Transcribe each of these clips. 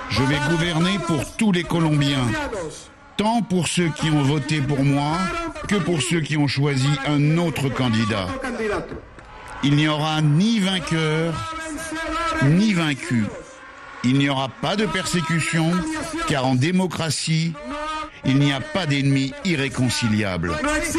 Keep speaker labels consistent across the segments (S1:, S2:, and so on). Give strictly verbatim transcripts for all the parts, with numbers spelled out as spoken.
S1: Je vais gouverner pour tous les Colombiens, tant pour ceux qui ont voté pour moi que pour ceux qui ont choisi un autre candidat. Il n'y aura ni vainqueur, ni vaincu. Il n'y aura pas de persécution, car en démocratie, il n'y a pas d'ennemis irréconciliables.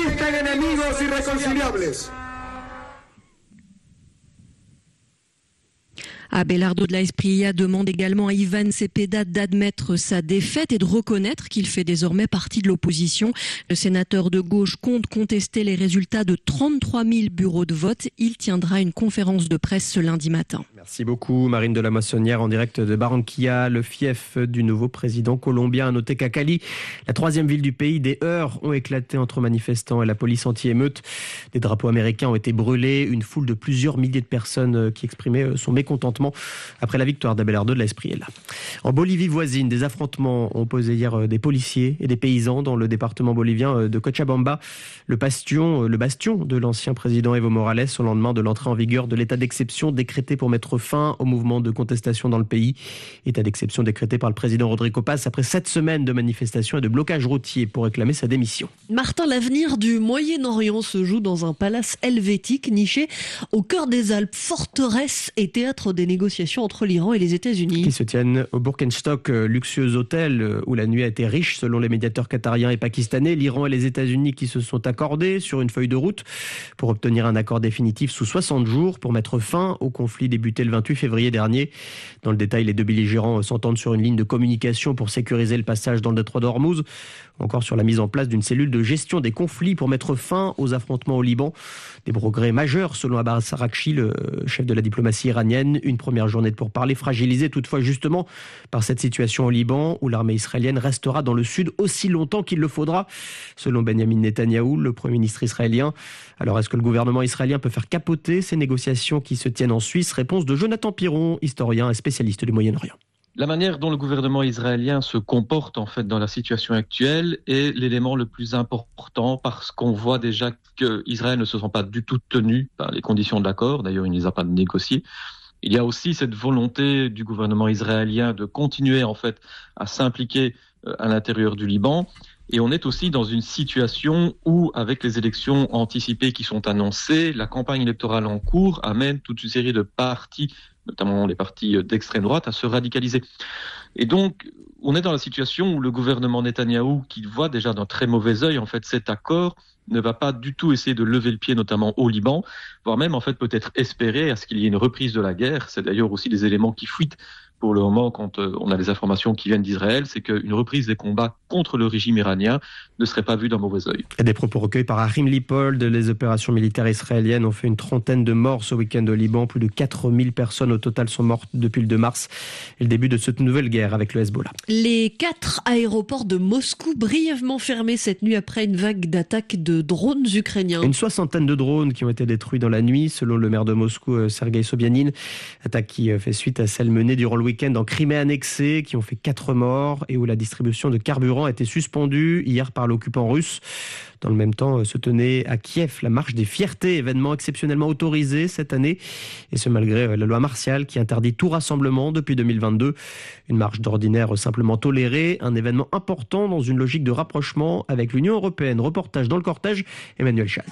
S2: Abelardo de la Espriella demande également à Ivan Cepeda d'admettre sa défaite et de reconnaître qu'il fait désormais partie de l'opposition. Le sénateur de gauche compte contester les résultats de trente-trois mille bureaux de vote. Il tiendra une conférence de presse ce lundi matin.
S3: Merci beaucoup Marine de la Moissonnière en direct de Barranquilla, le fief du nouveau président colombien. A noter qu'à Cali, la troisième ville du pays, des heurts ont éclaté entre manifestants et la police anti-émeute. Des drapeaux américains ont été brûlés, une foule de plusieurs milliers de personnes qui exprimaient son mécontentement après la victoire d'Abelardo de la Espriella. En Bolivie voisine, des affrontements ont opposé hier des policiers et des paysans dans le département bolivien de Cochabamba, le bastion, le bastion de l'ancien président Evo Morales au lendemain de l'entrée en vigueur de l'état d'exception décrété pour mettre fin au mouvement de contestation dans le pays. État d'exception décrété par le président Rodrigo Paz après sept semaines de manifestations et de blocages routiers pour réclamer sa démission.
S2: Martin, l'avenir du Moyen-Orient se joue dans un palace helvétique niché au cœur des Alpes, forteresse et théâtre des négociations entre l'Iran et les États-Unis.
S3: Qui se tiennent au Birkenstock, luxueux hôtel où la nuit a été riche selon les médiateurs qatariens et pakistanais. L'Iran et les États-Unis qui se sont accordés sur une feuille de route pour obtenir un accord définitif sous soixante jours pour mettre fin au conflit débuté le vingt-huit février dernier. Dans le détail, les deux belligérants s'entendent sur une ligne de communication pour sécuriser le passage dans le détroit d'Ormuz, ou encore sur la mise en place d'une cellule de gestion des conflits pour mettre fin aux affrontements au Liban. Des progrès majeurs selon Abbas Araghchi, le chef de la diplomatie iranienne. Une première journée de pourparlers fragilisée toutefois justement par cette situation au Liban où l'armée israélienne restera dans le sud aussi longtemps qu'il le faudra, selon Benjamin Netanyahou, le Premier ministre israélien. Alors est-ce que le gouvernement israélien peut faire capoter ces négociations qui se tiennent en Suisse? Réponse de Jonathan Piron, historien et spécialiste du Moyen-Orient.
S4: La manière dont le gouvernement israélien se comporte en fait dans la situation actuelle est l'élément le plus important parce qu'on voit déjà qu'Israël ne se sent pas du tout tenu par les conditions de l'accord. D'ailleurs, il ne les a pas négociées. Il y a aussi cette volonté du gouvernement israélien de continuer en fait à s'impliquer à l'intérieur du Liban. Et on est aussi dans une situation où, avec les élections anticipées qui sont annoncées, la campagne électorale en cours amène toute une série de partis, notamment les partis d'extrême droite, à se radicaliser. Et donc, on est dans la situation où le gouvernement Netanyahou, qui voit déjà d'un très mauvais œil en fait cet accord, ne va pas du tout essayer de lever le pied, notamment au Liban, voire même en fait peut-être espérer à ce qu'il y ait une reprise de la guerre. C'est d'ailleurs aussi des éléments qui fuitent pour le moment quand on a les informations qui viennent d'Israël, c'est qu'une reprise des combats contre le régime iranien ne serait pas vue d'un mauvais œil.
S3: Et des propos recueillis par Achim Lippold. Les opérations militaires israéliennes ont fait une trentaine de morts ce week-end au Liban. Plus de quatre mille personnes au total sont mortes depuis le deux mars et le début de cette nouvelle guerre avec le Hezbollah.
S2: Les quatre aéroports de Moscou brièvement fermés cette nuit après une vague d'attaques de drones ukrainiens.
S3: Une soixantaine de drones qui ont été détruits dans la nuit, selon le maire de Moscou, Sergueï Sobyanin. Attaque qui fait suite à celle menée durant le week-end en Crimée annexée, qui ont fait quatre morts et où la distribution de carburant a été suspendue hier par l'occupant russe. Dans le même temps, se tenait à Kiev la marche des fiertés, événement exceptionnellement autorisé cette année, et ce malgré la loi martiale qui interdit tout rassemblement depuis deux mille vingt-deux. Une marche d'ordinaire simplement tolérée, un événement important dans une logique de rapprochement avec l'Union européenne. Reportage dans le cortège, Emmanuel Chaz.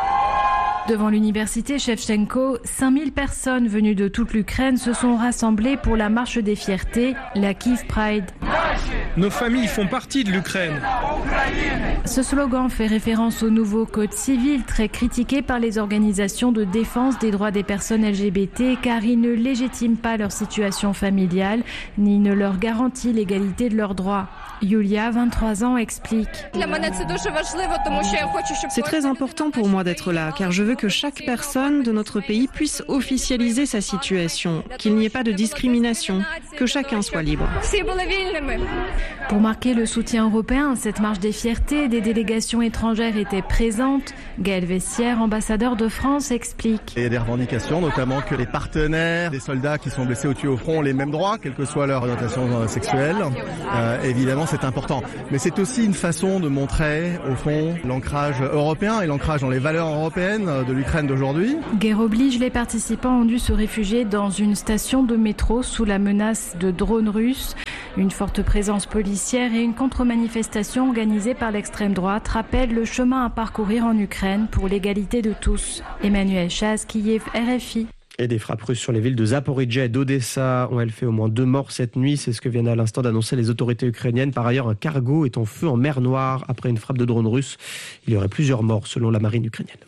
S5: Devant l'université Shevchenko, cinq mille personnes venues de toute l'Ukraine se sont rassemblées pour la marche des fiertés, la Kiev Pride.
S6: Nos familles font partie de l'Ukraine.
S5: Ce slogan fait référence au nouveau code civil très critiqué par les organisations de défense des droits des personnes L G B T car il ne légitime pas leur situation familiale ni ne leur garantit l'égalité de leurs droits. Yulia, vingt-trois ans, explique.
S7: C'est très important pour moi d'être là, car je veux que chaque personne de notre pays puisse officialiser sa situation, qu'il n'y ait pas de discrimination, que chacun soit libre.
S5: Pour marquer le soutien européen à cette marche des fiertés, des délégations étrangères étaient présentes. Gaël Vessière, ambassadeur de France, explique.
S8: Il y a des revendications, notamment que les partenaires des soldats qui sont blessés ou tués au front ont les mêmes droits, quelle que soit leur orientation sexuelle. Euh, évidemment, c'est important. Mais c'est aussi une façon de montrer, au fond, l'ancrage européen et l'ancrage dans les valeurs européennes de l'Ukraine d'aujourd'hui.
S5: Guerre oblige, les participants ont dû se réfugier dans une station de métro sous la menace de drones russes. Une forte présence policière et une contre-manifestation organisée par l'extrême droite rappellent le chemin à parcourir en Ukraine pour l'égalité de tous. Emmanuel Chaz, Kiev, R F I.
S3: Et des frappes russes sur les villes de Zaporijjia et d'Odessa ont elles fait au moins deux morts cette nuit. C'est ce que viennent à l'instant d'annoncer les autorités ukrainiennes. Par ailleurs, un cargo est en feu en mer Noire après une frappe de drone russe. Il y aurait plusieurs morts selon la marine ukrainienne.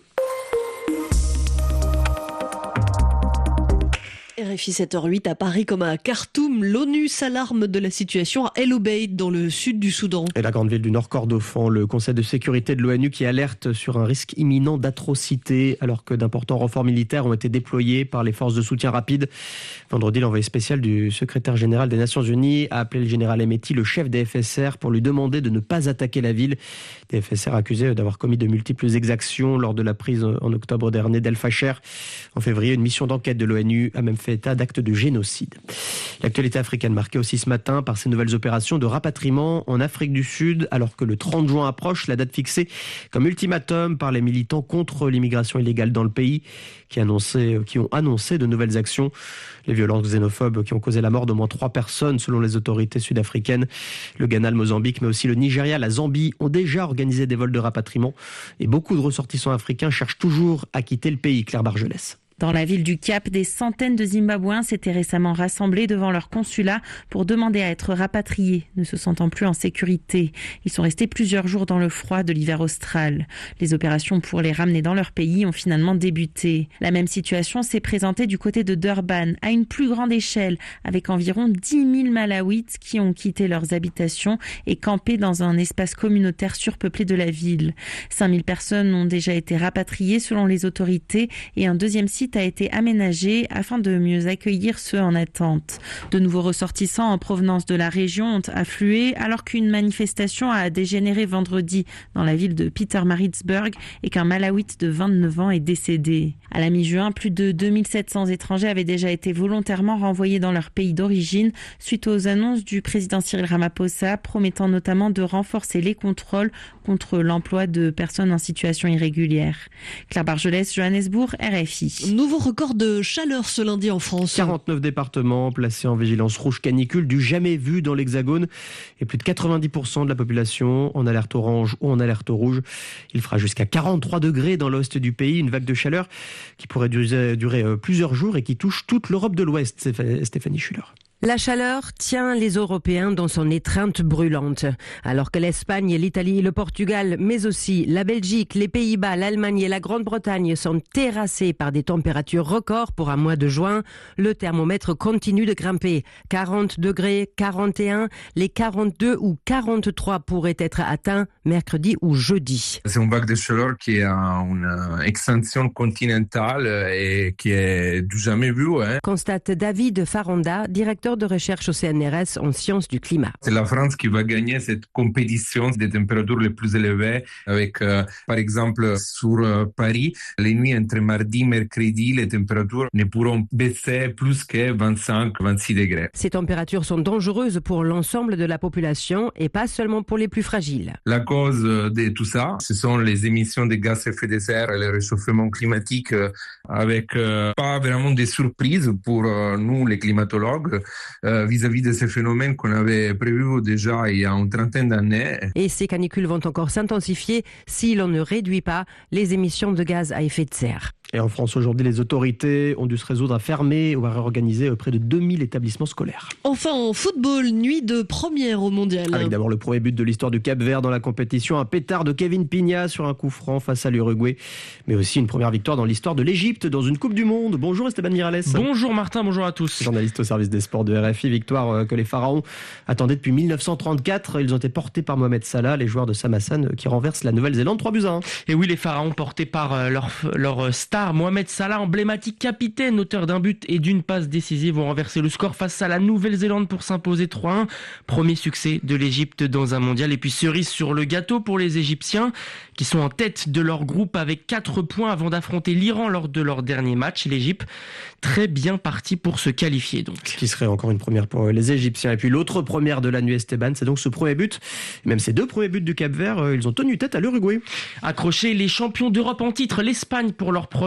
S9: R F I sept heures huit à Paris comme à Khartoum, l'ONU s'alarme de la situation à El Obeid dans le sud du Soudan.
S3: Et la grande ville du Nord Kordofan, le Conseil de sécurité de l'ONU qui alerte sur un risque imminent d'atrocité alors que d'importants renforts militaires ont été déployés par les forces de soutien rapide. Vendredi, l'envoyé spécial du secrétaire général des Nations Unies a appelé le général Hemeti, le chef des F S R, pour lui demander de ne pas attaquer la ville. Des F S R accusés d'avoir commis de multiples exactions lors de la prise en octobre dernier d'El Fasher. En février, une mission d'enquête de l'ONU a même fait état d'actes de génocide. L'actualité africaine marquée aussi ce matin par ces nouvelles opérations de rapatriement en Afrique du Sud, alors que le trente juin approche, la date fixée comme ultimatum par les militants contre l'immigration illégale dans le pays, qui, annoncé, qui ont annoncé de nouvelles actions. Les violences xénophobes qui ont causé la mort d'au moins trois personnes selon les autorités sud-africaines. Le Ghana, le Mozambique, mais aussi le Nigeria, la Zambie ont déjà organisé des vols de rapatriement. Et beaucoup de ressortissants africains cherchent toujours à quitter le pays. Claire Bargelès.
S10: Dans la ville du Cap, des centaines de Zimbabwéens s'étaient récemment rassemblés devant leur consulat pour demander à être rapatriés, ne se sentant plus en sécurité. Ils sont restés plusieurs jours dans le froid de l'hiver austral. Les opérations pour les ramener dans leur pays ont finalement débuté. La même situation s'est présentée du côté de Durban, à une plus grande échelle, avec environ dix mille Malawites qui ont quitté leurs habitations et campé dans un espace communautaire surpeuplé de la ville. cinq mille personnes ont déjà été rapatriées selon les autorités et un deuxième site a été aménagé afin de mieux accueillir ceux en attente. De nouveaux ressortissants en provenance de la région ont afflué alors qu'une manifestation a dégénéré vendredi dans la ville de Pietermaritzburg et qu'un Malawite de vingt-neuf ans est décédé. À la mi-juin, plus de deux mille sept cents étrangers avaient déjà été volontairement renvoyés dans leur pays d'origine suite aux annonces du président Cyril Ramaphosa promettant notamment de renforcer les contrôles contre l'emploi de personnes en situation irrégulière. Claire Bargelès, Johannesburg, R F I.
S9: Nouveau record de chaleur ce lundi en France.
S3: quarante-neuf départements placés en vigilance rouge canicule, du jamais vu dans l'Hexagone. Et plus de quatre-vingt-dix pour cent de la population en alerte orange ou en alerte rouge. Il fera jusqu'à quarante-trois degrés dans l'ouest du pays. Une vague de chaleur qui pourrait durer, durer plusieurs jours et qui touche toute l'Europe de l'Ouest. Stéphanie Schuller.
S11: La chaleur tient les Européens dans son étreinte brûlante. Alors que l'Espagne, l'Italie, le Portugal, mais aussi la Belgique, les Pays-Bas, l'Allemagne et la Grande-Bretagne sont terrassés par des températures records pour un mois de juin, le thermomètre continue de grimper. quarante degrés, quarante et un, les quarante-deux ou quarante-trois pourraient être atteints mercredi ou jeudi.
S12: C'est une vague de chaleur qui a une extension continentale et qui est du jamais vue. Hein.
S11: Constate David Faranda, directeur de recherche au C N R S en sciences du climat.
S12: C'est la France qui va gagner cette compétition des températures les plus élevées avec, euh, par exemple, sur euh, Paris, les nuits entre mardi et mercredi, les températures ne pourront baisser plus que vingt-cinq à vingt-six degrés.
S11: Ces températures sont dangereuses pour l'ensemble de la population et pas seulement pour les plus fragiles.
S12: La cause de tout ça, ce sont les émissions de gaz à effet de serre et le réchauffement climatique euh, avec euh, pas vraiment des surprises pour euh, nous, les climatologues. Euh, vis-à-vis de ces phénomènes qu'on avait prévus déjà il y a une trentaine d'années.
S11: Et ces canicules vont encore s'intensifier si l'on ne réduit pas les émissions de gaz à effet de serre.
S3: Et en France, aujourd'hui, les autorités ont dû se résoudre à fermer ou à réorganiser près de deux mille établissements scolaires.
S9: Enfin, en football, nuit de première au mondial.
S3: Avec d'abord le premier but de l'histoire du Cap-Vert dans la compétition, un pétard de Kevin Pigna sur un coup franc face à l'Uruguay, mais aussi une première victoire dans l'histoire de l'Égypte dans une Coupe du Monde. Bonjour Esteban Miralles.
S13: Bonjour Martin, bonjour à tous.
S3: Journaliste au service des sports de R F I, victoire que les Pharaons attendaient depuis mille neuf cent trente-quatre. Ils ont été portés par Mohamed Salah, les joueurs de Samassane qui renversent la Nouvelle-Zélande trois buts à un.
S13: Et oui, les Pharaons portés par leur, leur star Mohamed Salah, emblématique capitaine, auteur d'un but et d'une passe décisive, vont renverser le score face à la Nouvelle-Zélande pour s'imposer trois un. Premier succès de l'Égypte dans un mondial. Et puis cerise sur le gâteau pour les Égyptiens qui sont en tête de leur groupe avec quatre points avant d'affronter l'Iran lors de leur dernier match. L'Égypte très bien partie pour se qualifier donc.
S3: Ce qui serait encore une première pour les Égyptiens. Et puis l'autre première de la nuit, Esteban, c'est donc ce premier but. Même ces deux premiers buts du Cap-Vert, ils ont tenu tête à l'Uruguay.
S13: Accrochés, les champions d'Europe en titre, l'Espagne pour leur première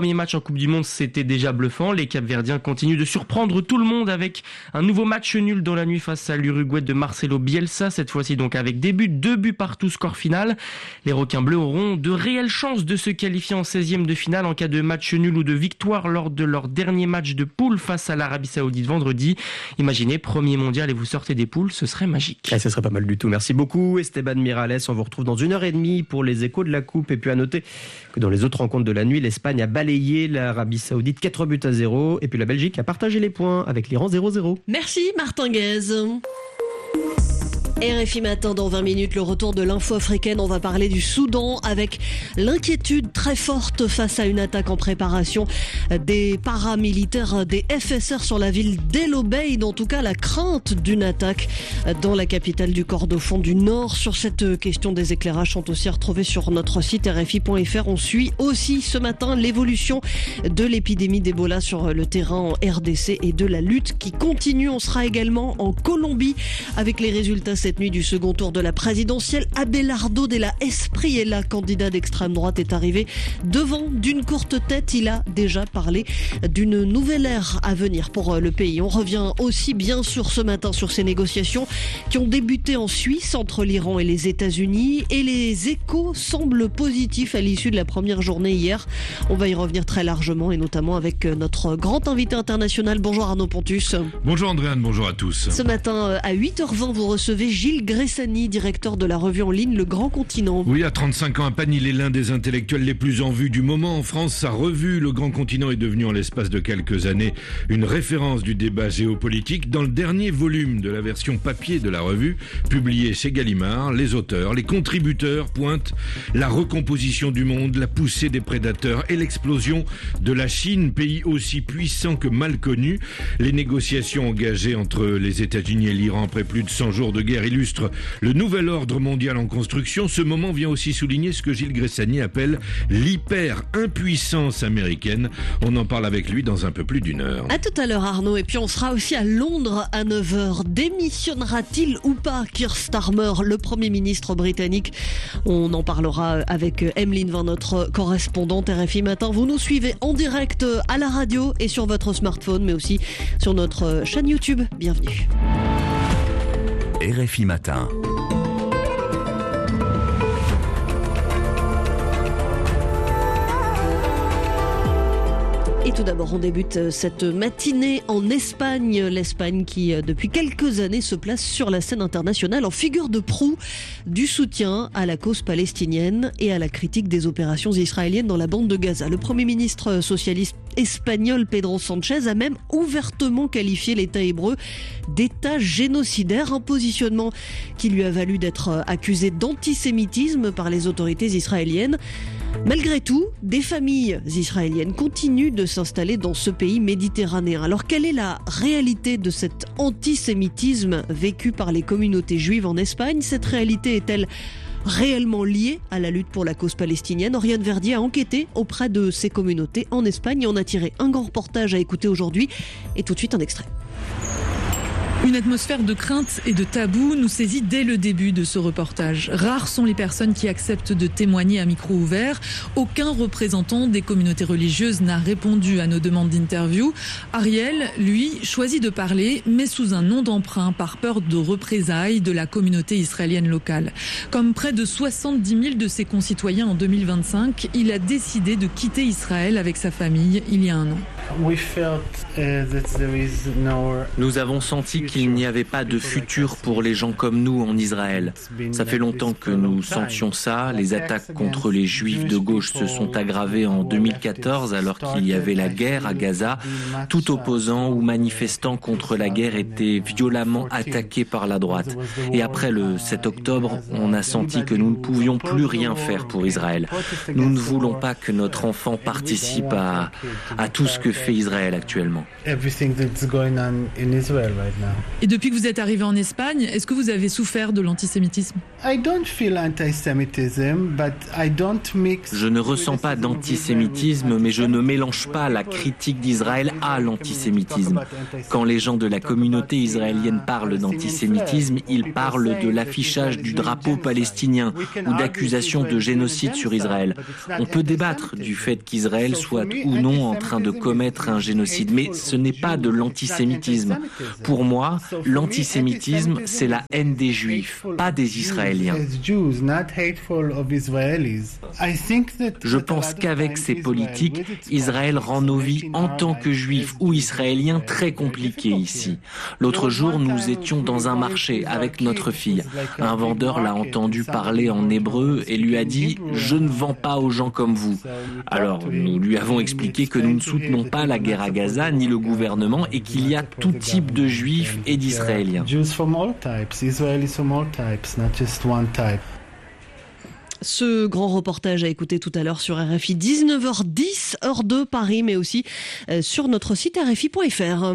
S13: premier match en Coupe du Monde, c'était déjà bluffant. Les Capverdiens continuent de surprendre tout le monde avec un nouveau match nul dans la nuit face à l'Uruguay de Marcelo Bielsa. Cette fois-ci donc avec des buts, deux buts partout, score final. Les requins bleus auront de réelles chances de se qualifier en seizième de finale en cas de match nul ou de victoire lors de leur dernier match de poule face à l'Arabie Saoudite vendredi. Imaginez, premier mondial et vous sortez des poules, ce serait magique.
S3: Et ce serait pas mal du tout. Merci beaucoup Esteban Miralles. On vous retrouve dans une heure et demie pour les échos de la Coupe. Et puis à noter que dans les autres rencontres de la nuit, l'Espagne a balayé l'Arabie Saoudite quatre buts à zéro. Et puis la Belgique a partagé les points avec l'Iran zéro zéro.
S9: Merci Martin Guez. R F I Matin dans vingt minutes, le retour de l'info africaine. On va parler du Soudan avec l'inquiétude très forte face à une attaque en préparation des paramilitaires des F S R sur la ville d'El Obeid. En tout cas, la crainte d'une attaque dans la capitale du Kordofan du Nord. Sur cette question, des éclairages sont aussi retrouvés sur notre site R F I point F R. On suit aussi ce matin l'évolution de l'épidémie d'Ebola sur le terrain en R D C et de la lutte qui continue. On sera également en Colombie avec les résultats cette nuit du second tour de la présidentielle. Abelardo de la Espriella, candidat d'extrême droite, est arrivé devant d'une courte tête. Il a déjà parlé d'une nouvelle ère à venir pour le pays. On revient aussi bien sûr ce matin sur ces négociations qui ont débuté en Suisse entre l'Iran et les États-Unis, et les échos semblent positifs à l'issue de la première journée hier. On va y revenir très largement et notamment avec notre grand invité international. Bonjour Arnaud Pontus.
S14: Bonjour Andréane, bonjour à tous.
S9: Ce matin à huit heures vingt, vous recevez Gilles Gressani, directeur de la revue en ligne Le Grand Continent.
S14: Oui, à trente-cinq ans à Panne, il est l'un des intellectuels les plus en vue du moment en France. Sa revue Le Grand Continent est devenue en l'espace de quelques années une référence du débat géopolitique. Dans le dernier volume de la version papier de la revue, publié chez Gallimard, les auteurs, les contributeurs pointent la recomposition du monde, la poussée des prédateurs et l'explosion de la Chine, pays aussi puissant que mal connu. Les négociations engagées entre les États-Unis et l'Iran après plus de cent jours de guerre illustrent le nouvel ordre mondial en construction. Ce moment vient aussi souligner ce que Gilles Gressani appelle l'hyper-impuissance américaine. On en parle avec lui dans un peu plus d'une heure.
S9: À tout à l'heure Arnaud, et puis on sera aussi à Londres à neuf heures. Démissionnera-t-il ou pas Keir Starmer, le Premier ministre britannique? On en parlera avec Emeline Vin, notre correspondante R F I Matin. Vous nous suivez en direct à la radio et sur votre smartphone, mais aussi sur notre chaîne YouTube. Bienvenue.
S15: R F I Matin.
S9: Et tout d'abord, on débute cette matinée en Espagne. L'Espagne qui, depuis quelques années, se place sur la scène internationale en figure de proue du soutien à la cause palestinienne et à la critique des opérations israéliennes dans la bande de Gaza. Le Premier ministre socialiste espagnol Pedro Sánchez a même ouvertement qualifié l'État hébreu d'État génocidaire, un positionnement qui lui a valu d'être accusé d'antisémitisme par les autorités israéliennes. Malgré tout, des familles israéliennes continuent de s'installer dans ce pays méditerranéen. Alors quelle est la réalité de cet antisémitisme vécu par les communautés juives en Espagne? Cette réalité est-elle réellement liée à la lutte pour la cause palestinienne? Oriane Verdier a enquêté auprès de ces communautés en Espagne et en a tiré un grand reportage à écouter aujourd'hui. Et tout de suite un extrait.
S16: Une atmosphère de crainte et de tabou nous saisit dès le début de ce reportage. Rares sont les personnes qui acceptent de témoigner à micro ouvert. Aucun représentant des communautés religieuses n'a répondu à nos demandes d'interview. Ariel, lui, choisit de parler, mais sous un nom d'emprunt par peur de représailles de la communauté israélienne locale. Comme près de soixante-dix mille de ses concitoyens en deux mille vingt-cinq, il a décidé de quitter Israël avec sa famille il y a un an.
S17: Nous avons senti qu'il n'y avait pas de futur pour les gens comme nous en Israël. Ça fait longtemps que nous sentions ça. Les attaques contre les juifs de gauche se sont aggravées en deux mille quatorze alors qu'il y avait la guerre à Gaza. Tout opposant ou manifestant contre la guerre était violemment attaqué par la droite. Et après le sept octobre, on a senti que nous ne pouvions plus rien faire pour Israël. Nous ne voulons pas que notre enfant participe à, à tout ce que fait Israël actuellement.
S16: Et depuis que vous êtes arrivé en Espagne, est-ce que vous avez souffert de l'antisémitisme ?
S17: Je ne ressens pas d'antisémitisme, mais je ne mélange pas la critique d'Israël à l'antisémitisme. Quand les gens de la communauté israélienne parlent d'antisémitisme, ils parlent de l'affichage du drapeau palestinien ou d'accusations de génocide sur Israël. On peut débattre du fait qu'Israël soit ou non en train de commettre un génocide, mais ce n'est pas de l'antisémitisme. Pour moi, l'antisémitisme, c'est la haine des Juifs, pas des Israéliens. Je pense qu'avec ces politiques, Israël rend nos vies en tant que Juifs ou Israéliens très compliquées ici. L'autre jour, nous étions dans un marché avec notre fille. Un vendeur l'a entendu parler en hébreu et lui a dit « Je ne vends pas aux gens comme vous ». Alors, nous lui avons expliqué que nous ne soutenons pas la guerre à Gaza ni le gouvernement et qu'il y a tout type de Juifs et d'Israéliens.
S9: Ce grand reportage à écouter tout à l'heure sur R F I, dix-neuf heures dix, heure de Paris, mais aussi sur notre site R F I point F R.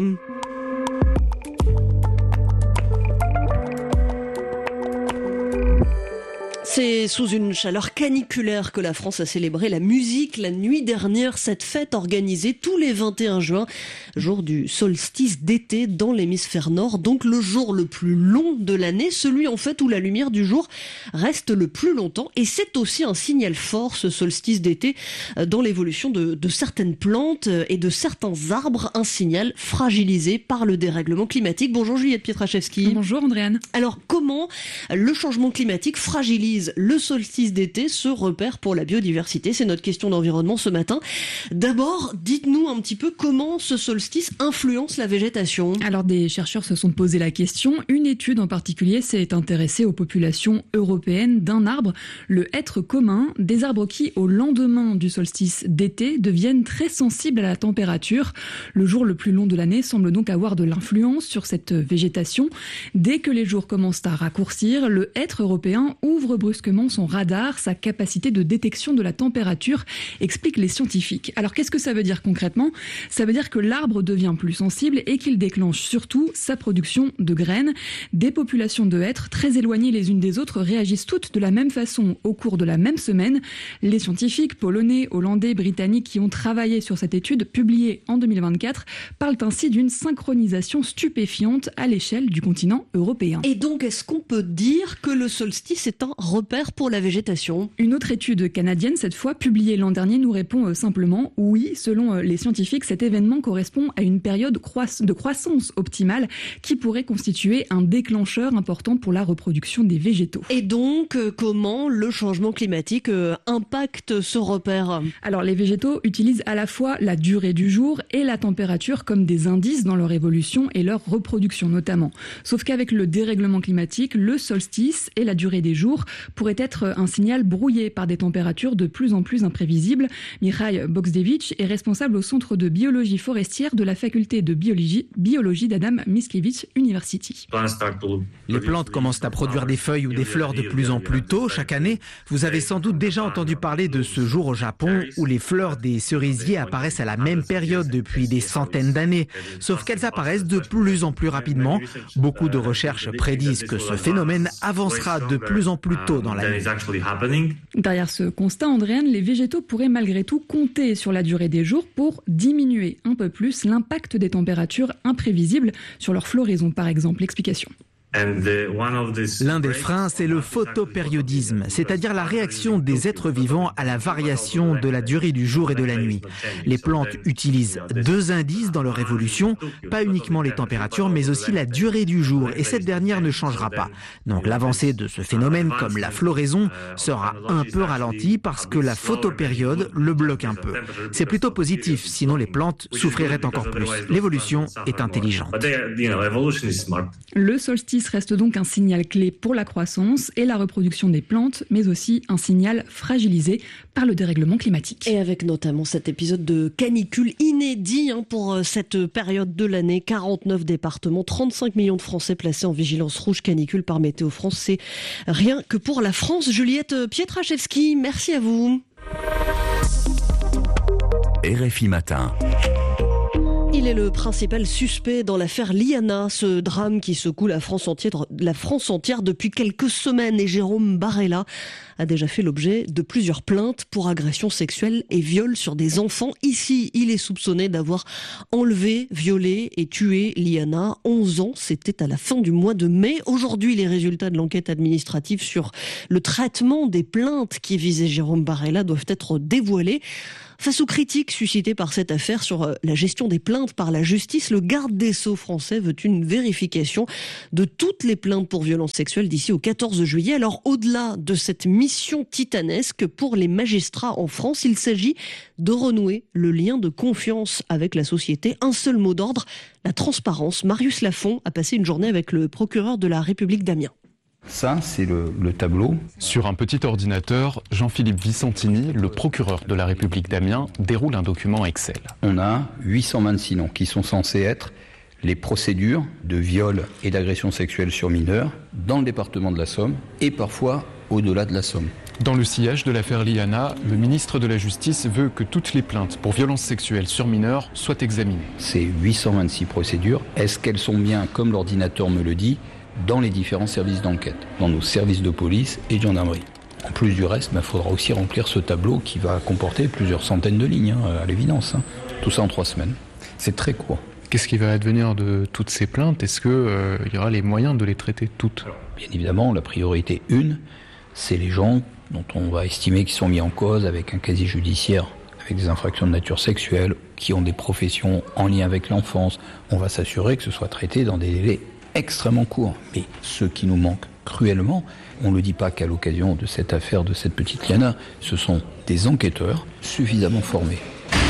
S9: C'est sous une chaleur caniculaire que la France a célébré la musique la nuit dernière, cette fête organisée tous les vingt et un juin, jour du solstice d'été dans l'hémisphère nord, donc le jour le plus long de l'année, celui en fait où la lumière du jour reste le plus longtemps. Et c'est aussi un signal fort, ce solstice d'été, dans l'évolution de, de certaines plantes et de certains arbres, un signal fragilisé par le dérèglement climatique. Bonjour Juliette Pietraszewski.
S16: Bonjour Andréane.
S9: Alors comment le changement climatique fragilise le solstice d'été, ce repère pour la biodiversité? C'est notre question d'environnement ce matin. D'abord, dites-nous un petit peu comment ce solstice influence la végétation.
S16: Alors des chercheurs se sont posé la question. Une étude en particulier s'est intéressée aux populations européennes d'un arbre, le hêtre commun, des arbres qui, au lendemain du solstice d'été, deviennent très sensibles à la température. Le jour le plus long de l'année semble donc avoir de l'influence sur cette végétation. Dès que les jours commencent à raccourcir, le hêtre européen ouvre brusquement son radar, sa capacité de détection de la température, expliquent les scientifiques. Alors qu'est-ce que ça veut dire concrètement ? Ça veut dire que l'arbre devient plus sensible et qu'il déclenche surtout sa production de graines. Des populations de hêtres très éloignées les unes des autres réagissent toutes de la même façon au cours de la même semaine. Les scientifiques polonais, hollandais, britanniques qui ont travaillé sur cette étude publiée en deux mille vingt-quatre parlent ainsi d'une synchronisation stupéfiante à l'échelle du continent européen.
S9: Et donc est-ce qu'on peut dire que le solstice est un repère pour la végétation?
S16: Une autre étude canadienne, cette fois publiée l'an dernier, nous répond simplement oui, selon les scientifiques, cet événement correspond à une période de croissance optimale qui pourrait constituer un déclencheur important pour la reproduction des végétaux.
S9: Et donc, comment le changement climatique impacte ce repère?
S16: Alors, les végétaux utilisent à la fois la durée du jour et la température comme des indices dans leur évolution et leur reproduction notamment. Sauf qu'avec le dérèglement climatique, le solstice et la durée des jours pourrait être un signal brouillé par des températures de plus en plus imprévisibles. Michał Boxdewicz est responsable au Centre de biologie forestière de la faculté de biologie, biologie d'Adam Mickiewicz University.
S18: Les plantes commencent à produire des feuilles ou des fleurs de plus en plus tôt chaque année. Vous avez sans doute déjà entendu parler de ce jour au Japon où les fleurs des cerisiers apparaissent à la même période depuis des centaines d'années. Sauf qu'elles apparaissent de plus en plus rapidement. Beaucoup de recherches prédisent que ce phénomène avancera de plus en plus tôt dans l'année.
S16: Derrière ce constat, Andréane, les végétaux pourraient malgré tout compter sur la durée des jours pour diminuer un peu plus l'impact des températures imprévisibles sur leur floraison, par exemple. L'explication.
S18: L'un des freins, c'est le photopériodisme, c'est-à-dire la réaction des êtres vivants à la variation de la durée du jour et de la nuit. Les plantes utilisent deux indices dans leur évolution, pas uniquement les températures, mais aussi la durée du jour, et cette dernière ne changera pas. Donc l'avancée de ce phénomène, comme la floraison, sera un peu ralentie parce que la photopériode le bloque un peu. C'est plutôt positif, sinon les plantes souffriraient encore plus. L'évolution est intelligente.
S16: Le solstice reste donc un signal clé pour la croissance et la reproduction des plantes, mais aussi un signal fragilisé par le dérèglement climatique.
S9: Et avec notamment cet épisode de canicule inédit hein, pour cette période de l'année, quarante-neuf départements, trente-cinq millions de Français placés en vigilance rouge canicule par Météo France. C'est rien que pour la France. Juliette Pietraszewski, merci à vous.
S15: R F I Matin.
S9: Il Il est le principal suspect dans l'affaire Liana, ce drame qui secoue la France entière, la France entière depuis quelques semaines. Et Jérôme Barella a déjà fait l'objet de plusieurs plaintes pour agressions sexuelles et viols sur des enfants. Ici, il est soupçonné d'avoir enlevé, violé et tué Liana. onze ans, c'était à la fin du mois de mai. Aujourd'hui, les résultats de l'enquête administrative sur le traitement des plaintes qui visaient Jérôme Barella doivent être dévoilés. Face aux critiques suscitées par cette affaire sur la gestion des plaintes par la justice, le garde des Sceaux français veut une vérification de toutes les plaintes pour violences sexuelles d'ici au quatorze juillet. Alors, au-delà de cette mission titanesque pour les magistrats en France, il s'agit de renouer le lien de confiance avec la société. Un seul mot d'ordre, la transparence. Marius Lafont a passé une journée avec le procureur de la République d'Amiens.
S19: Ça, c'est le, le tableau.
S20: Sur un petit ordinateur, Jean-Philippe Vicentini, le procureur de la République d'Amiens, déroule un document Excel.
S19: On a huit cent vingt-six noms qui sont censés être les procédures de viol et d'agression sexuelle sur mineurs dans le département de la Somme et parfois au-delà de la Somme.
S20: Dans le sillage de l'affaire Liana, le ministre de la Justice veut que toutes les plaintes pour violences sexuelles sur mineurs soient examinées.
S19: Ces huit cent vingt-six procédures, est-ce qu'elles sont bien, comme l'ordinateur me le dit, dans les différents services d'enquête, dans nos services de police et de gendarmerie. En plus du reste, il bah, faudra aussi remplir ce tableau qui va comporter plusieurs centaines de lignes, hein, à l'évidence. Hein. Tout ça en trois semaines. C'est très court.
S20: Qu'est-ce qui va advenir de toutes ces plaintes ? Est-ce qu'il euh, y aura les moyens de les traiter toutes ?
S19: Bien évidemment, la priorité une, c'est les gens dont on va estimer qu'ils sont mis en cause avec un casier judiciaire, avec des infractions de nature sexuelle, qui ont des professions en lien avec l'enfance. On va s'assurer que ce soit traité dans des délais extrêmement court. Mais ce qui nous manque cruellement, on ne le dit pas qu'à l'occasion de cette affaire de cette petite Liana, ce sont des enquêteurs suffisamment formés.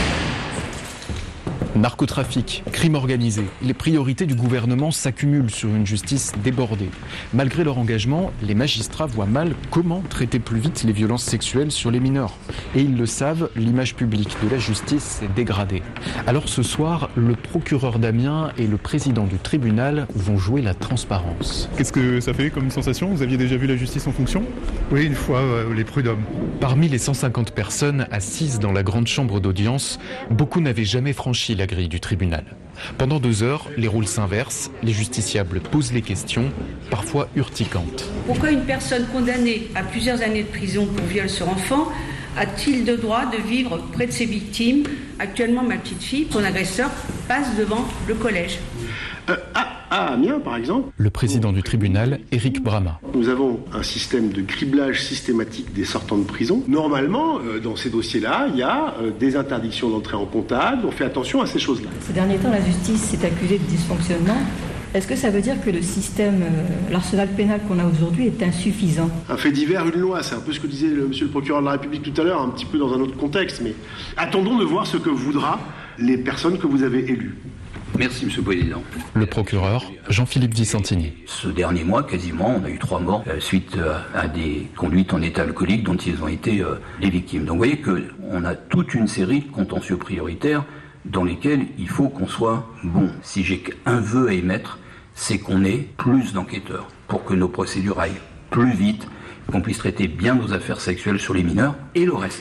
S20: Narcotrafic, crime organisé, les priorités du gouvernement s'accumulent sur une justice débordée. Malgré leur engagement, les magistrats voient mal comment traiter plus vite les violences sexuelles sur les mineurs. Et ils le savent, l'image publique de la justice s'est dégradée. Alors ce soir, le procureur d'Amiens et le président du tribunal vont jouer la transparence.
S21: Qu'est-ce que ça fait comme sensation ? Vous aviez déjà vu la justice en fonction ?
S22: Oui, une fois, euh, les prud'hommes.
S20: Parmi les cent cinquante personnes assises dans la grande chambre d'audience, beaucoup n'avaient jamais franchi la grille du tribunal. Pendant deux heures, les rôles s'inversent, les justiciables posent les questions, parfois urticantes.
S23: Pourquoi une personne condamnée à plusieurs années de prison pour viol sur enfant a-t-il le droit de vivre près de ses victimes ? Actuellement, ma petite fille, son agresseur, passe devant le collège.
S24: Euh, à, à Amiens, par exemple.
S20: Le président du tribunal, Éric Brama.
S24: Nous avons un système de criblage systématique des sortants de prison. Normalement, euh, dans ces dossiers-là, il y a euh, des interdictions d'entrée en comptable. On fait attention à ces choses-là.
S25: Ces derniers temps, la justice s'est accusée de dysfonctionnement. Est-ce que ça veut dire que le système, euh, l'arsenal pénal qu'on a aujourd'hui est insuffisant ?
S24: Un fait divers, une loi, c'est un peu ce que disait le, monsieur le procureur de la République tout à l'heure, un petit peu dans un autre contexte. Mais attendons de voir ce que voudra les personnes que vous avez élues.
S19: Merci, Monsieur le Président.
S20: Le procureur, Jean-Philippe Vicentini.
S19: Ce dernier mois, quasiment, on a eu trois morts euh, suite euh, à des conduites en état alcoolique dont ils ont été euh, les victimes. Donc vous voyez qu'on a toute une série de contentieux prioritaires dans lesquels il faut qu'on soit bon. Si j'ai qu'un vœu à émettre, c'est qu'on ait plus d'enquêteurs pour que nos procédures aillent plus vite, qu'on puisse traiter bien nos affaires sexuelles sur les mineurs et le reste.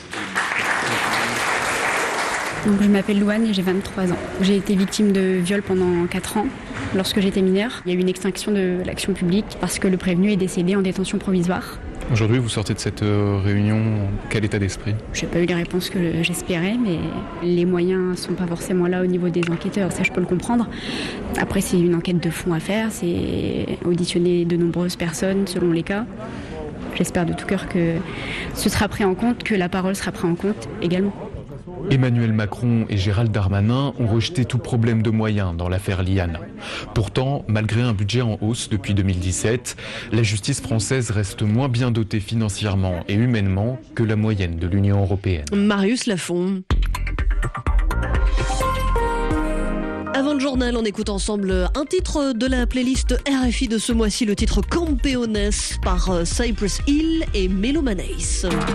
S26: Donc, je m'appelle Louane et j'ai vingt-trois ans. J'ai été victime de viol pendant quatre ans lorsque j'étais mineure. Il y a eu une extinction de l'action publique parce que le prévenu est décédé en détention provisoire.
S20: Aujourd'hui, vous sortez de cette réunion, quel état d'esprit ?
S26: Je n'ai pas eu les réponses que j'espérais, mais les moyens ne sont pas forcément là au niveau des enquêteurs, ça je peux le comprendre. Après, c'est une enquête de fond à faire, c'est auditionner de nombreuses personnes selon les cas. J'espère de tout cœur que ce sera pris en compte, que la parole sera prise en compte également.
S20: Emmanuel Macron et Gérald Darmanin ont rejeté tout problème de moyens dans l'affaire Liana. Pourtant, malgré un budget en hausse depuis deux mille dix-sept, la justice française reste moins bien dotée financièrement et humainement que la moyenne de l'Union européenne.
S9: Marius Lafont. Avant le journal, on écoute ensemble un titre de la playlist R F I de ce mois-ci, le titre Campeones par Cypress Hill et Melomanes.